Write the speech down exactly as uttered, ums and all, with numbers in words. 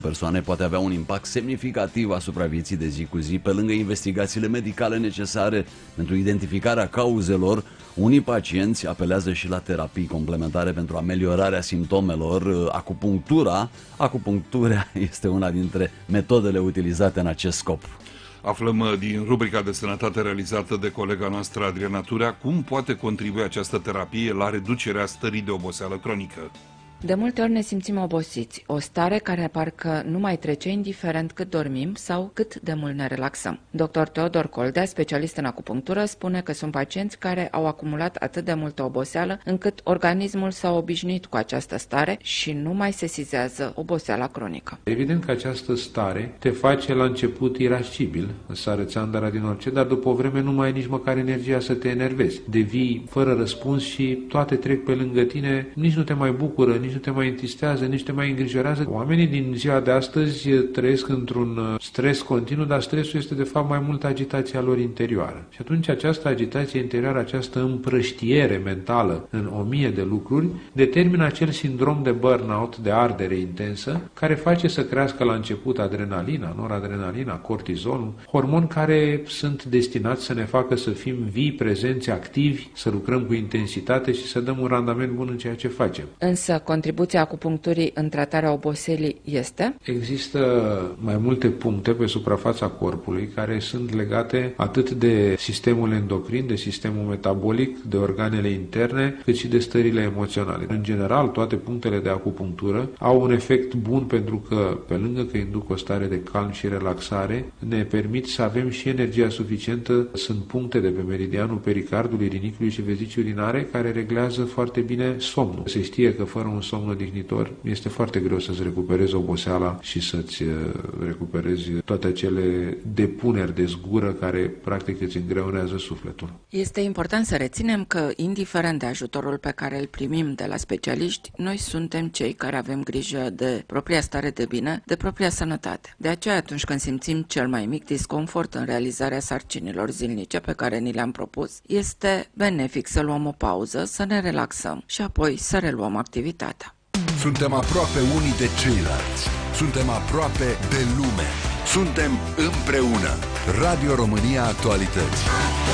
persoane poate avea un impact semnificativ asupra vieții de zi cu zi. Pe lângă investigațiile medicale necesare pentru identificarea cauzelor, unii pacienți apelează și la terapii complementare pentru ameliorarea simptomelor. Acupunctura, acupunctura este una dintre metodele utilizate în acest scop. Aflăm din rubrica de sănătate realizată de colega noastră Adriana Turea cum poate contribui această terapie la reducerea stării de oboseală cronică. De multe ori ne simțim obosiți, o stare care parcă nu mai trece indiferent cât dormim sau cât de mult ne relaxăm. doctor Teodor Coldea, specialist în acupunctură, spune că sunt pacienți care au acumulat atât de multă oboseală încât organismul s-a obișnuit cu această stare și nu mai sesizează oboseala cronică. Evident că această stare te face la început irascibil, sară țandara din orice, dar după o vreme nu mai ai nici măcar energia să te enervezi. Devii fără răspuns și toate trec pe lângă tine, nici nu te mai bucură, nici nu te mai întristează, nici te mai îngrijorează. Oamenii din ziua de astăzi trăiesc într-un stres continuu, dar stresul este de fapt mai mult agitația lor interioară. Și atunci această agitație interioară, această împrăștiere mentală în o mie de lucruri, determină acel sindrom de burnout, de ardere intensă, care face să crească la început adrenalina, noradrenalina, cortizolul, hormoni care sunt destinați să ne facă să fim vii, prezenți, activi, să lucrăm cu intensitate și să dăm un randament bun în ceea ce facem. Însă, contribuția acupuncturii în tratarea oboselii este? Există mai multe puncte pe suprafața corpului care sunt legate atât de sistemul endocrin, de sistemul metabolic, de organele interne, cât și de stările emoționale. În general, toate punctele de acupunctură au un efect bun pentru că, pe lângă că induc o stare de calm și relaxare, ne permit să avem și energia suficientă. Sunt puncte de pe meridianul pericardului, rinichiului și vezicii urinare care reglează foarte bine somnul. Se știe că fără un somn odihnitor este foarte greu să-ți recuperezi oboseala și să-ți recuperezi toate acele depuneri de zgură care practic îți îngreunează sufletul. Este important să reținem că, indiferent de ajutorul pe care îl primim de la specialiști, noi suntem cei care avem grijă de propria stare de bine, de propria sănătate. De aceea, atunci când simțim cel mai mic disconfort în realizarea sarcinilor zilnice pe care ni le-am propus, este benefic să luăm o pauză, să ne relaxăm și apoi să reluăm activitatea. Suntem aproape unii de ceilalți. Suntem aproape de lume. Suntem împreună. Radio România Actualități.